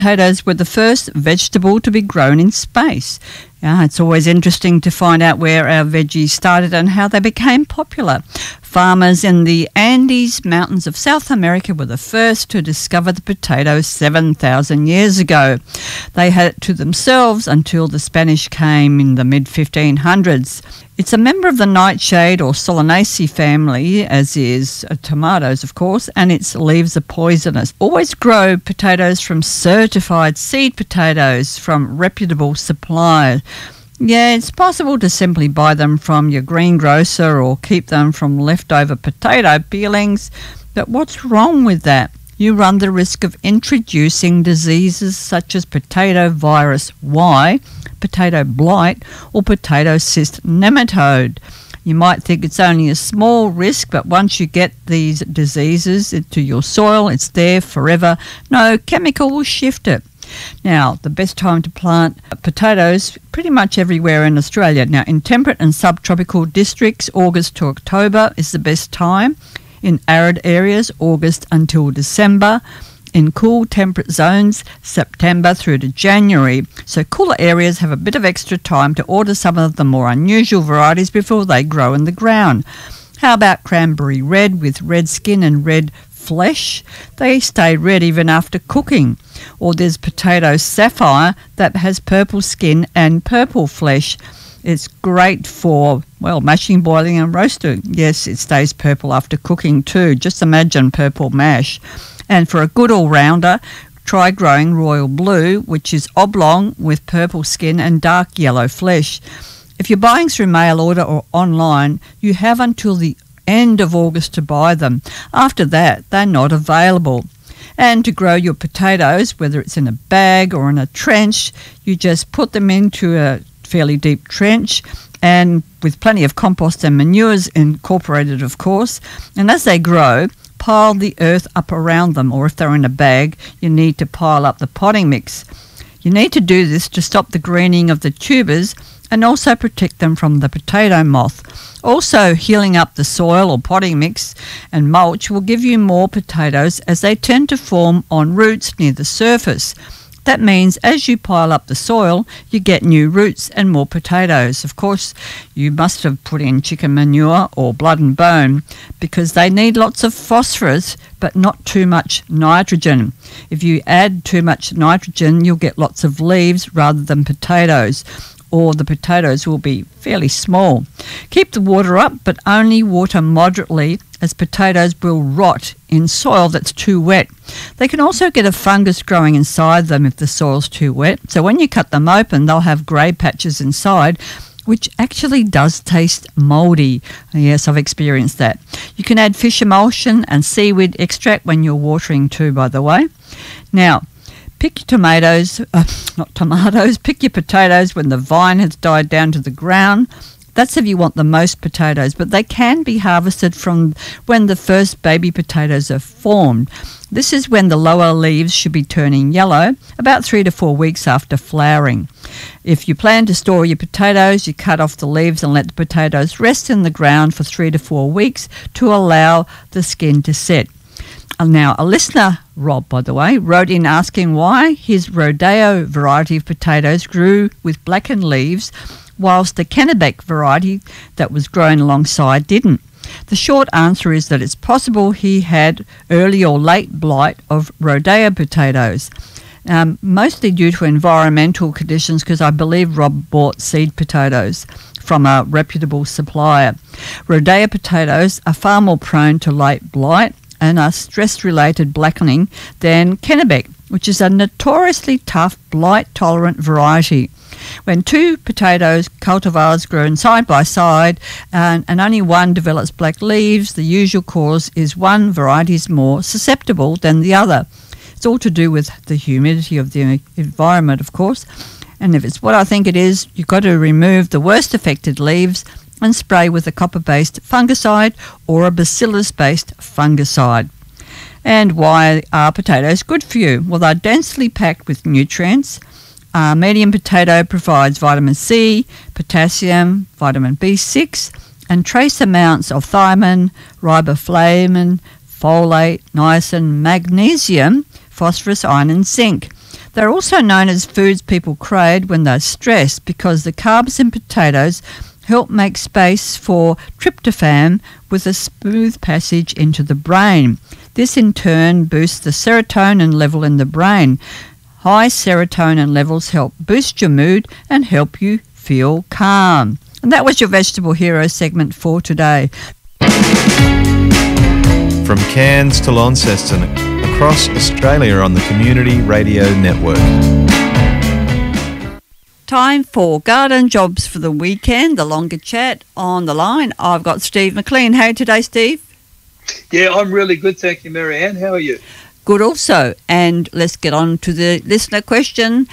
Potatoes were the first vegetable to be grown in space. It's always interesting to find out where our veggies started and how they became popular. Farmers in the Andes Mountains of South America were the first to discover the potato 7,000 years ago. They had it to themselves until the Spanish came in the mid-1500s. It's a member of the nightshade or Solanaceae family, as is tomatoes, of course, and its leaves are poisonous. Always grow potatoes from certified seed potatoes from reputable suppliers. Yeah, it's possible to simply buy them from your greengrocer or keep them from leftover potato peelings, but what's wrong with that? You run the risk of introducing diseases such as potato virus Y, potato blight, or potato cyst nematode. You might think it's only a small risk, but once you get these diseases into your soil, it's there forever. No chemical will shift it. Now, the best time to plant potatoes pretty much everywhere in Australia. Now, in temperate and subtropical districts, August to October is the best time. In arid areas, August until December. In cool temperate zones, September through to January. So cooler areas have a bit of extra time to order some of the more unusual varieties before they grow in the ground. How about cranberry red with red skin and red flesh? They stay red even after cooking. Or there's potato sapphire that has purple skin and purple flesh. It's great for, mashing, boiling and roasting. Yes, it stays purple after cooking too. Just imagine purple mash. And for a good all-rounder, try growing royal blue, which is oblong with purple skin and dark yellow flesh. If you're buying through mail order or online, you have until the end of August to buy them. After that, they're not available. And to grow your potatoes, whether it's in a bag or in a trench, you just put them into a fairly deep trench and with plenty of compost and manures incorporated, of course. And as they grow, pile the earth up around them, or if they're in a bag, you need to pile up the potting mix. You need to do this to stop the greening of the tubers and also protect them from the potato moth. Also, healing up the soil or potting mix and mulch will give you more potatoes as they tend to form on roots near the surface. That means as you pile up the soil, you get new roots and more potatoes. Of course, you must have put in chicken manure or blood and bone because they need lots of phosphorus but not too much nitrogen. If you add too much nitrogen, you'll get lots of leaves rather than potatoes, or the potatoes will be fairly small. Keep the water up, but only water moderately, as potatoes will rot in soil that's too wet. They can also get a fungus growing inside them if the soil's too wet. So when you cut them open, they'll have grey patches inside, which actually does taste mouldy. Yes, I've experienced that. You can add fish emulsion and seaweed extract when you're watering too, by the way. Now, pick your pick your potatoes when the vine has died down to the ground. That's if you want the most potatoes, but they can be harvested from when the first baby potatoes are formed. This is when the lower leaves should be turning yellow, about 3 to 4 weeks after flowering. If you plan to store your potatoes, you cut off the leaves and let the potatoes rest in the ground for 3 to 4 weeks to allow the skin to set. Now, a listener, Rob, by the way, wrote in asking why his Rodeo variety of potatoes grew with blackened leaves, whilst the Kennebec variety that was grown alongside didn't. The short answer is that it's possible he had early or late blight of Rodeo potatoes, mostly due to environmental conditions, because I believe Rob bought seed potatoes from a reputable supplier. Rodeo potatoes are far more prone to late blight and are stress-related blackening than Kennebec, which is a notoriously tough, blight-tolerant variety. When two potatoes cultivars grown side by side and only one develops black leaves, the usual cause is one variety is more susceptible than the other. It's all to do with the humidity of the environment, of course. And if it's what I think it is, you've got to remove the worst affected leaves and spray with a copper-based fungicide or a bacillus-based fungicide. And why are potatoes good for you? Well, they're densely packed with nutrients. Medium potato provides vitamin C, potassium, vitamin B6, and trace amounts of thiamine, riboflavin, folate, niacin, magnesium, phosphorus, iron and zinc. They're also known as foods people crave when they're stressed because the carbs in potatoes help make space for tryptophan with a smooth passage into the brain. This in turn boosts the serotonin level in the brain. High serotonin levels help boost your mood and help you feel calm. And that was your Vegetable Hero segment for today. From Cairns to Launceston, across Australia on the Community Radio Network. Time for Garden Jobs for the Weekend, the longer chat. On the line, I've got Steve McLean. How are you today, Steve? Yeah, I'm really good, thank you, Marianne. How are you? Good also. And let's get on to the listener question.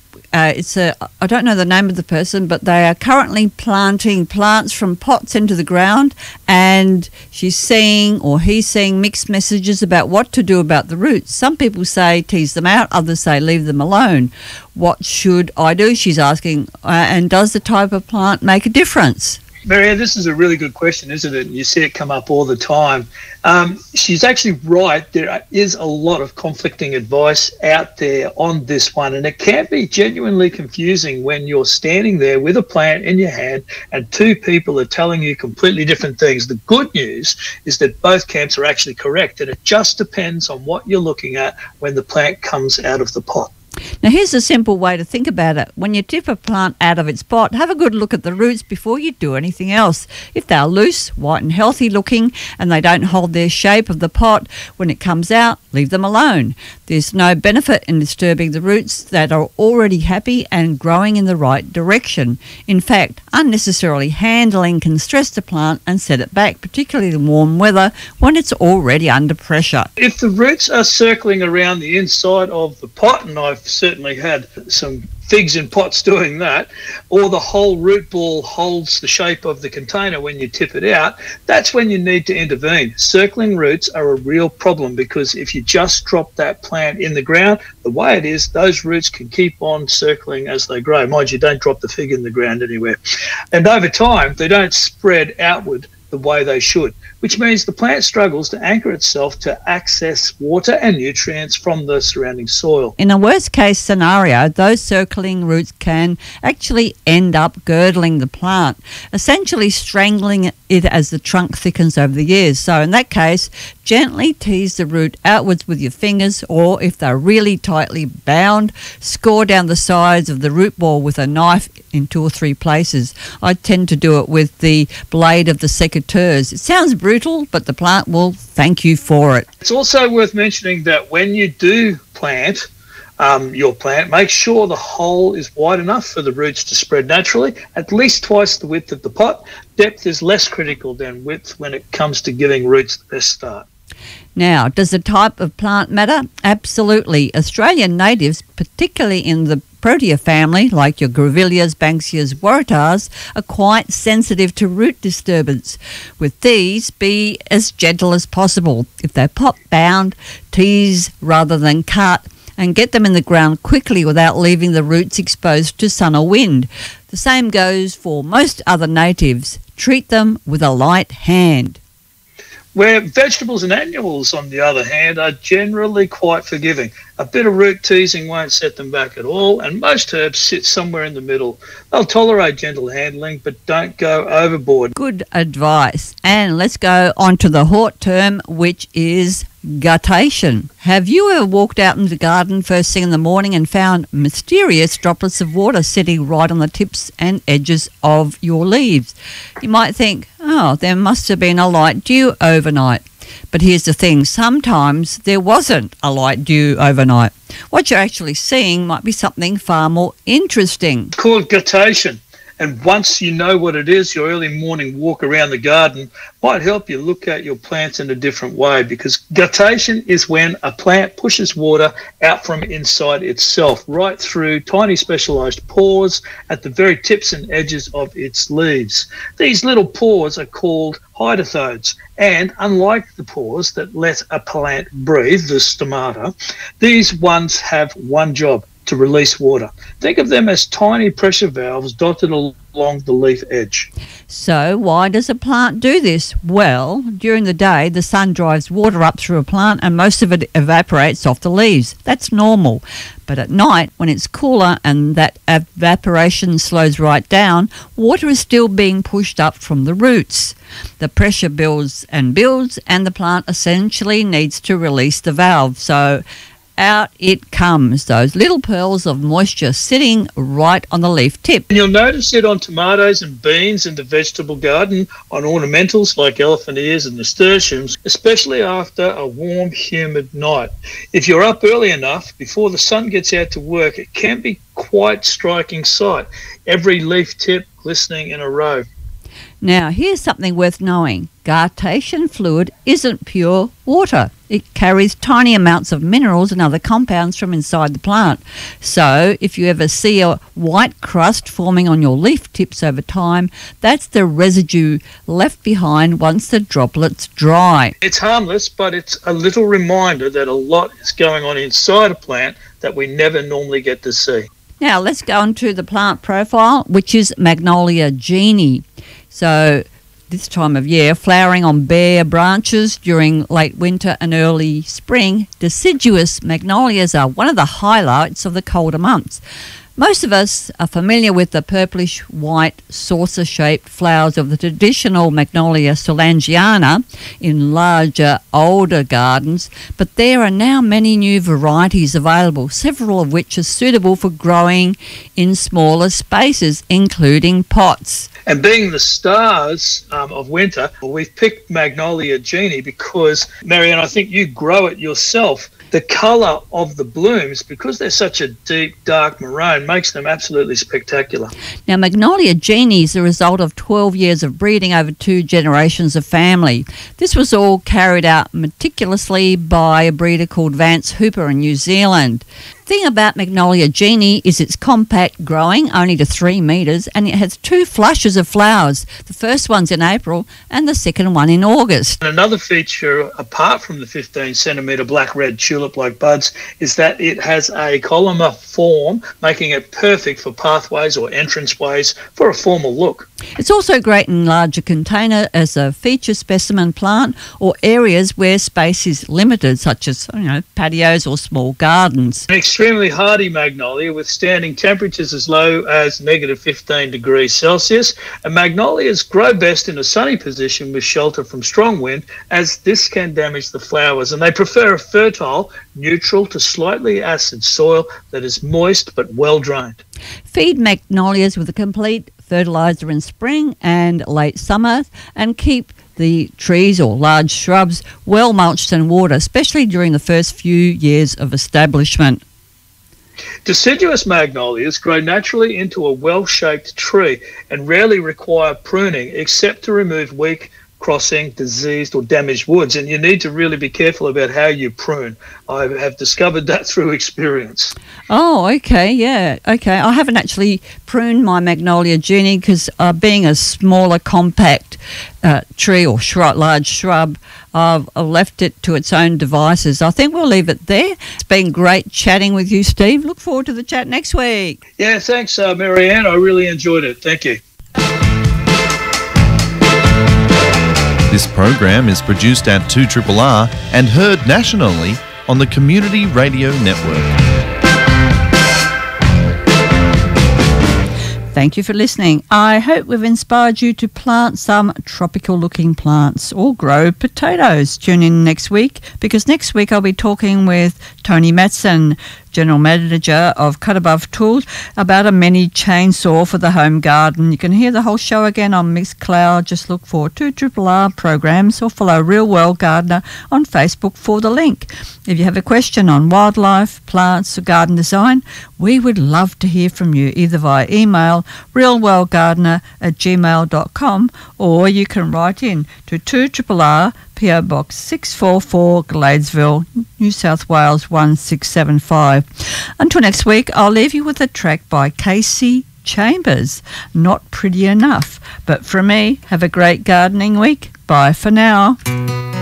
I don't know the name of the person, but they are currently planting plants from pots into the ground, and she's seeing, or he's seeing, mixed messages about what to do about the roots. Some people say tease them out, others say leave them alone. What should I do, she's asking, and does the type of plant make a difference? Marianne, this is a really good question, isn't it? You see it come up all the time. She's actually right. There is a lot of conflicting advice out there on this one, and it can be genuinely confusing when you're standing there with a plant in your hand and two people are telling you completely different things. The good news is that both camps are actually correct, and it just depends on what you're looking at when the plant comes out of the pot. Now, here's a simple way to think about it. When you tip a plant out of its pot, have a good look at the roots before you do anything else. If they're loose, white and healthy looking, and they don't hold their shape of the pot when it comes out, leave them alone. There's no benefit in disturbing the roots that are already happy and growing in the right direction. In fact, unnecessarily handling can stress the plant and set it back, particularly in warm weather when it's already under pressure. If the roots are circling around the inside of the pot, and I've certainly had some figs in pots doing that, or the whole root ball holds the shape of the container when you tip it out, that's when you need to intervene. Circling roots are a real problem because if you just drop that plant in the ground, the way it is, those roots can keep on circling as they grow. Mind you, don't drop the fig in the ground anywhere. And over time, they don't spread outward the way they should, which means the plant struggles to anchor itself to access water and nutrients from the surrounding soil. In a worst case scenario, those circling roots can actually end up girdling the plant, essentially strangling it as the trunk thickens over the years. So in that case, gently tease the root outwards with your fingers, or if they're really tightly bound, score down the sides of the root ball with a knife in 2 or 3 places. I tend to do it with the blade of the secateurs. It sounds brutal, but the plant will thank you for it. It's also worth mentioning that when you do plant your plant, make sure the hole is wide enough for the roots to spread naturally, at least twice the width of the pot. Depth is less critical than width when it comes to giving roots the best start. Now, does the type of plant matter? Absolutely. Australian natives, particularly in the Protea family, like your grevilleas, banksias, waratahs, are quite sensitive to root disturbance. With these, be as gentle as possible. If they're pot-bound, tease rather than cut, and get them in the ground quickly without leaving the roots exposed to sun or wind. The same goes for most other natives. Treat them with a light hand. Where vegetables and annuals, on the other hand, are generally quite forgiving. A bit of root teasing won't set them back at all, and most herbs sit somewhere in the middle. They'll tolerate gentle handling, but don't go overboard. Good advice. And let's go on to the hot term, which is guttation. Have you ever walked out in the garden first thing in the morning and found mysterious droplets of water sitting right on the tips and edges of your leaves? You might think, oh, there must have been a light dew overnight. But here's the thing, sometimes there wasn't a light dew overnight. What you're actually seeing might be something far more interesting. It's called guttation. And once you know what it is, your early morning walk around the garden might help you look at your plants in a different way, because guttation is when a plant pushes water out from inside itself, right through tiny specialised pores at the very tips and edges of its leaves. These little pores are called hydrothodes, and unlike the pores that let a plant breathe, the stomata, these ones have one job: to release water. Think of them as tiny pressure valves dotted along the leaf edge. So why does a plant do this? Well, during the day, the sun drives water up through a plant and most of it evaporates off the leaves. That's normal. But at night, when it's cooler and that evaporation slows right down, water is still being pushed up from the roots. The pressure builds and the plant essentially needs to release the valve. So out it comes, those little pearls of moisture sitting right on the leaf tip. And you'll notice it on tomatoes and beans in the vegetable garden, on ornamentals like elephant ears and nasturtiums, especially after a warm, humid night. If you're up early enough, before the sun gets out to work, it can be quite striking sight. Every leaf tip glistening in a row. Now, here's something worth knowing. Gartation fluid isn't pure water. It carries tiny amounts of minerals and other compounds from inside the plant. So, if you ever see a white crust forming on your leaf tips over time, that's the residue left behind once the droplets dry. It's harmless, but it's a little reminder that a lot is going on inside a plant that we never normally get to see. Now, let's go on to the plant profile, which is Magnolia Genie. So this time of year, flowering on bare branches during late winter and early spring, deciduous magnolias are one of the highlights of the colder months. Most of us are familiar with the purplish-white saucer-shaped flowers of the traditional Magnolia Solangiana in larger, older gardens, but there are now many new varieties available, several of which are suitable for growing in smaller spaces, including pots. And being the stars of winter, we've picked Magnolia Genie because, Marianne, I think you grow it yourself. The colour of the blooms, because they're such a deep, dark maroon, makes them absolutely spectacular. Now, Magnolia Genie is the result of 12 years of breeding over 2 generations of family. This was all carried out meticulously by a breeder called Vance Hooper in New Zealand. The thing about Magnolia Genie is it's compact growing, only to 3 metres, and it has 2 flushes of flowers. The first one's in April and the second one in August. And another feature, apart from the 15 centimetre black-red tulip-like buds, is that it has a columnar form, making it perfect for pathways or entranceways for a formal look. It's also great in larger container as a feature specimen plant or areas where space is limited, such as patios or small gardens. An extremely hardy magnolia, withstanding temperatures as low as negative 15 degrees Celsius. And magnolias grow best in a sunny position with shelter from strong wind, as this can damage the flowers. And they prefer a fertile, neutral to slightly acid soil that is moist but well drained. Feed magnolias with a complete fertiliser in spring and late summer, and keep the trees or large shrubs well mulched and watered, especially during the first few years of establishment. Deciduous magnolias grow naturally into a well-shaped tree and rarely require pruning except to remove weak, crossing, diseased or damaged woods, and you need to really be careful about how you prune. I have discovered that through experience. Oh, okay, yeah, okay. I haven't actually pruned my Magnolia Genie because being a smaller, compact tree or large shrub, I've left it to its own devices. I think we'll leave it there. It's been great chatting with you, Steve. Look forward to the chat next week. Yeah, thanks, Marianne. I really enjoyed it. Thank you. This program is produced at 2RRR and heard nationally on the Community Radio Network. Thank you for listening. I hope we've inspired you to plant some tropical-looking plants or grow potatoes. Tune in next week, because next week I'll be talking with Tony Matson, General Manager of Cut Above Tools, about a mini chainsaw for the home garden. You can hear the whole show again on Mixcloud. Just look for 2RRR programs or follow Real World Gardener on Facebook for the link. If you have a question on wildlife, plants or garden design, we would love to hear from you either via email realworldgardener@gmail.com, or you can write in to 2RRR PO Box 644 Gladesville, New South Wales 1675. Until next week, I'll leave you with a track by Casey Chambers, Not Pretty Enough. But for me, have a great gardening week. Bye for now.